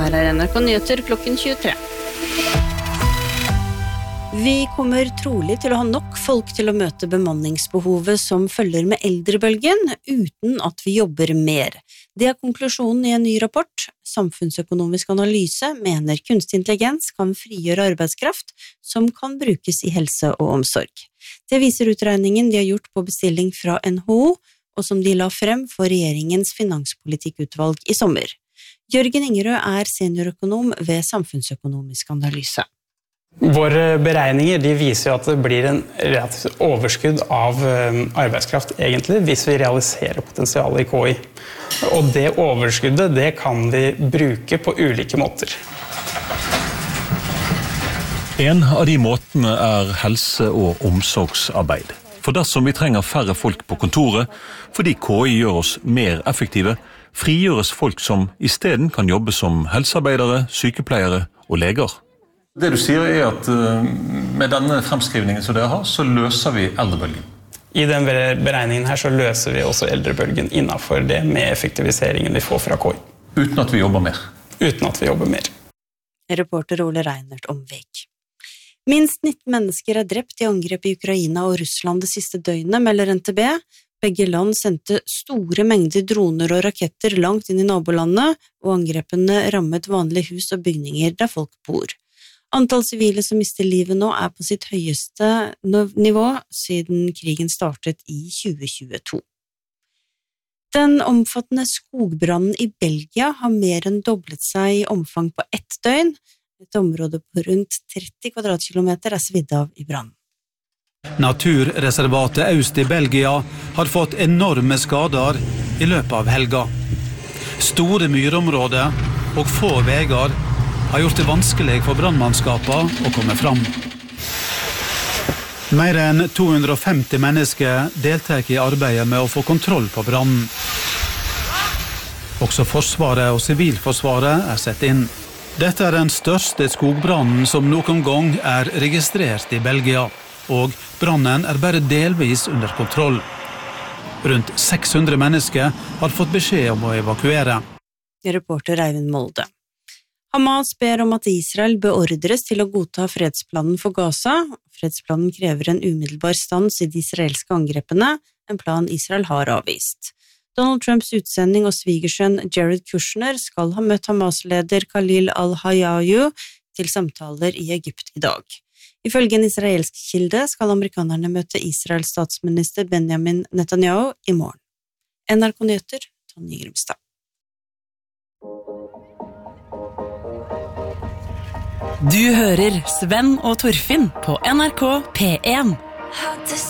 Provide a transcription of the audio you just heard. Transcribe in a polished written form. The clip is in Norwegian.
Her NRK Nyheter klokken 23. Vi kommer trolig til å ha nok folk til å møte bemanningsbehovet som følger med eldrebølgen, uten at vi jobber mer. Det konklusjonen i en ny rapport. Samfunnsøkonomisk analyse mener kunstig intelligens kan frigjøre arbeidskraft som kan brukes i helse og omsorg. Det viser utregningen de har gjort på bestilling fra NHO, og som de la frem for regjeringens finanspolitikkutvalg i sommer. Jørgen Ingerød seniorøkonom ved Samfunnsøkonomisk analyse. Våre beregninger de viser jo at det blir en relativt overskudd av arbeidskraft egentlig, hvis vi realiserer potensialet i KI. Og det overskuddet det kan vi bruke på ulike måter. En av de måtene helse- og omsorgsarbeid. For dersom vi trenger færre folk på kontoret, fordi KI gjør oss mer effektive, frigjøres folk som i stedet kan jobbe som helsearbeidere, sykepleiere og leger. Det du sier at med denne fremskrivningen som dere har, så løser vi eldrebølgen. I den beregningen her så løser vi også eldrebølgen innenfor det med effektiviseringen vi får fra KI. Uten at vi jobber mer. Uten at vi jobber mer. Reporter Ole Reinert Omvik. Minst 19 mennesker drept i angrep i Ukraina og Russland det siste døgnet, melder NTB. Begge land sendte store mengder droner og raketter langt inn i nabolandet, og angrepene rammet vanlige hus og bygninger der folk bor. Antall sivile som mister livet nå på sitt høyeste nivå siden krigen startet i 2022. Den omfattende skogbrannen i Belgia har mer enn doblet seg i omfang på ett døgn. Et område på rundt 30 kvadratkilometer svidd av i brann. Naturreservatet Aust i Belgia har fått enorme skader i løpet av helga. Store myrområder og få veier har gjort det vanskelig for brannmannskapene å komme fram. Mer enn 250 mennesker deltar i arbeidet med å få kontroll på brannen. Også Forsvaret og Sivilforsvaret sett inn. Dette den største skogbrannen som noen gang registrert i Belgia, og brannen bare delvis under kontroll. Rundt 600 mennesker har fått beskjed om å evakuere. Reporter Eivind Molde. Hamas ber om at Israel beordres til å godta fredsplanen for Gaza. Fredsplanen krever en umiddelbar stans i de israelske angrepene, en plan Israel har avvist. Donald Trumps utsending og svigersønn Jared Kushner skal ha møtt Hamas-leder Khalil al-Hayyayu til samtaler i Egypt i dag. Ifølge en israelsk kilde skal amerikanerne møte Israels statsminister Benjamin Netanyahu i morgen. NRK Nyheter, Tonje Grimstad. Du hører Sven og Torfinn på NRK P1.